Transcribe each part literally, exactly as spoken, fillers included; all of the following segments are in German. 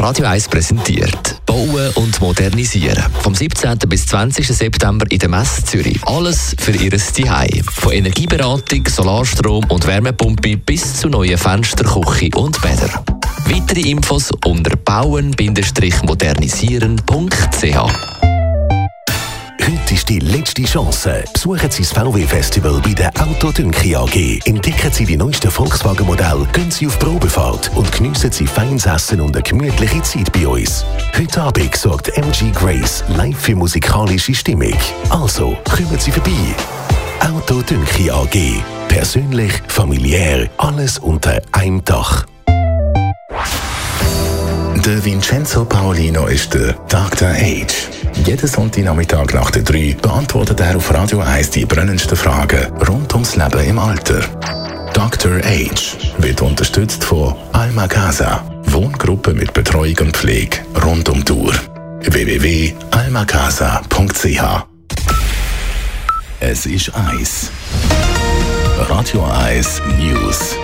Radio eins präsentiert Bauen und Modernisieren. Vom siebzehnten bis zwanzigsten September in der Messe Zürich. Alles für Ihr Zuhause. Von Energieberatung, Solarstrom und Wärmepumpe bis zu neuen Fenster, Küche und Bädern. Weitere Infos unter bauen modernisieren punkt c h. Heute ist die letzte Chance. Besuchen Sie das V W-Festival bei der Auto Dünki A G. Entdecken Sie die neuesten Volkswagen-Modelle, gehen Sie auf Probefahrt und geniessen Sie feines Essen und eine gemütliche Zeit bei uns. Heute Abend sorgt M G Grace live für musikalische Stimmung. Also, kommen Sie vorbei. Auto Dünki A G. Persönlich, familiär, alles unter einem Dach. Der Vincenzo Paolino ist der Doktor Age. Jeden Sonntagnachmittag nach der drei beantwortet er auf Radio eins die brennendsten Fragen rund ums Leben im Alter. Doktor Age wird unterstützt von Alma Casa, Wohngruppe mit Betreuung und Pflege rund um die Uhr. w w w punkt alma casa punkt c h. Es ist eins. Radio eins News.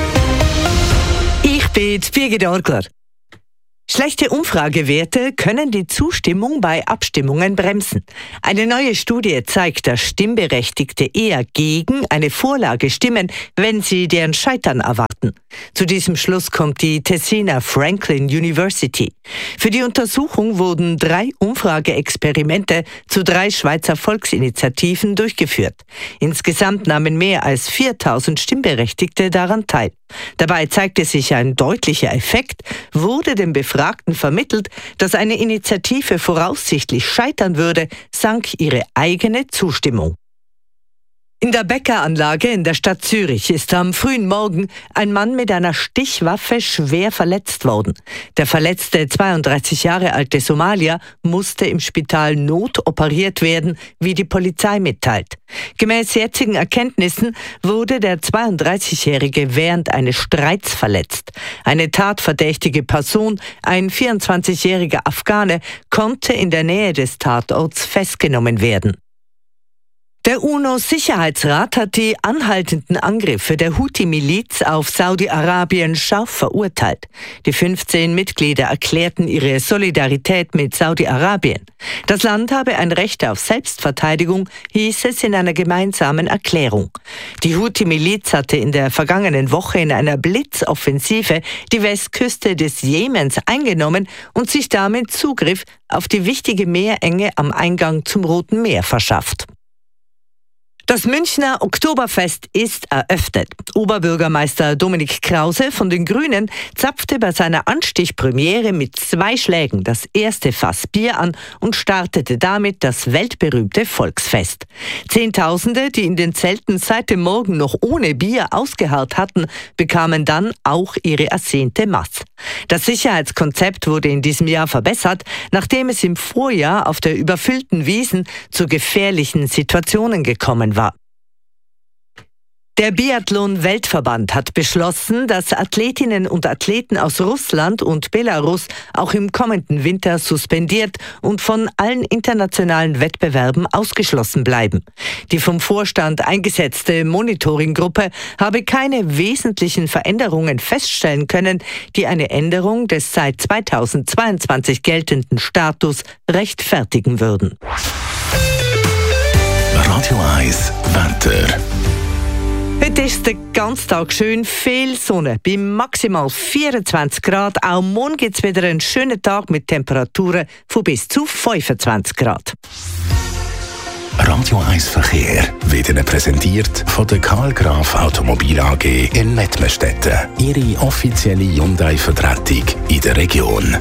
Ich bin Birgit Orgler. Schlechte Umfragewerte können die Zustimmung bei Abstimmungen bremsen. Eine neue Studie zeigt, dass Stimmberechtigte eher gegen eine Vorlage stimmen, wenn sie deren Scheitern erwarten. Zu diesem Schluss kommt die Tessiner Franklin University. Für die Untersuchung wurden drei Umfrageexperimente zu drei Schweizer Volksinitiativen durchgeführt. Insgesamt nahmen mehr als viertausend Stimmberechtigte daran teil. Dabei zeigte sich ein deutlicher Effekt, wurde dem Befragten vermittelt, dass eine Initiative voraussichtlich scheitern würde, sank ihre eigene Zustimmung. In der Bäckeranlage in der Stadt Zürich ist am frühen Morgen ein Mann mit einer Stichwaffe schwer verletzt worden. Der verletzte zweiunddreißig Jahre alte Somalier musste im Spital notoperiert werden, wie die Polizei mitteilt. Gemäß jetzigen Erkenntnissen wurde der zweiunddreißigjährige während eines Streits verletzt. Eine tatverdächtige Person, ein vierundzwanzigjähriger Afghane, konnte in der Nähe des Tatorts festgenommen werden. Der UNO-Sicherheitsrat hat die anhaltenden Angriffe der Houthi-Miliz auf Saudi-Arabien scharf verurteilt. Die fünfzehn Mitglieder erklärten ihre Solidarität mit Saudi-Arabien. Das Land habe ein Recht auf Selbstverteidigung, hieß es in einer gemeinsamen Erklärung. Die Houthi-Miliz hatte in der vergangenen Woche in einer Blitzoffensive die Westküste des Jemens eingenommen und sich damit Zugriff auf die wichtige Meerenge am Eingang zum Roten Meer verschafft. Das Münchner Oktoberfest ist eröffnet. Oberbürgermeister Dominik Krause von den Grünen zapfte bei seiner Anstichpremiere mit zwei Schlägen das erste Fass Bier an und startete damit das weltberühmte Volksfest. Zehntausende, die in den Zelten seit dem Morgen noch ohne Bier ausgeharrt hatten, bekamen dann auch ihre ersehnte Maß. Das Sicherheitskonzept wurde in diesem Jahr verbessert, nachdem es im Vorjahr auf der überfüllten Wiesn zu gefährlichen Situationen gekommen war. Der Biathlon-Weltverband hat beschlossen, dass Athletinnen und Athleten aus Russland und Belarus auch im kommenden Winter suspendiert und von allen internationalen Wettbewerben ausgeschlossen bleiben. Die vom Vorstand eingesetzte Monitoringgruppe habe keine wesentlichen Veränderungen feststellen können, die eine Änderung des seit zweitausendzweiundzwanzig geltenden Status rechtfertigen würden. Radio eins Wetter. Heute ist der ganze Tag schön, viel Sonne, bei maximal vierundzwanzig Grad. Auch morgen gibt es wieder einen schönen Tag mit Temperaturen von bis zu fünfundzwanzig Grad. Radio eins Verkehr wird Ihnen präsentiert von der Karl Graf Automobil A G in Mettmerstetten. Ihre offizielle Hyundai-Vertretung in der Region.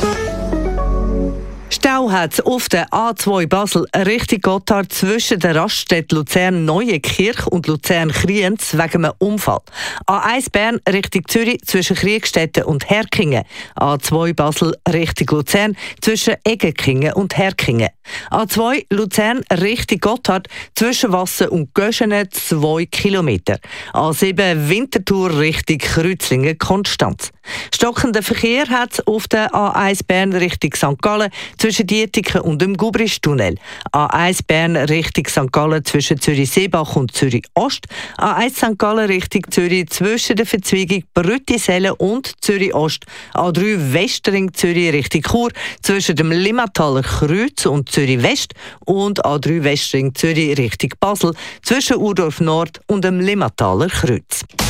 Stau hat es auf der A zwei Basel Richtung Gotthard zwischen der Raststätte Luzern-Neuenkirch und Luzern-Kriens wegen einem Unfall. A eins Bern Richtung Zürich zwischen Kriegstetten und Herkingen. A zwei Basel Richtung Luzern zwischen Egenkingen und Herkingen. A zwei Luzern Richtung Gotthard zwischen Wassen und Göschenen zwei Kilometer. A sieben Winterthur Richtung Kreuzlingen-Konstanz. Stockenden Verkehr hat es auf der A eins Bern Richtung Sankt Gallen zwischen Dietiken und dem Gubristunnel. A eins Bern Richtung Sankt Gallen zwischen Zürich-Seebach und Zürich-Ost. A eins Sankt Gallen Richtung Zürich zwischen der Verzweigung Brüttisellen und Zürich-Ost. A drei Westring Zürich Richtung Chur zwischen dem Limmataler Kreuz und Zürich-West. Und A drei Westring Zürich Richtung Basel zwischen Urdorf Nord und dem Limmataler Kreuz.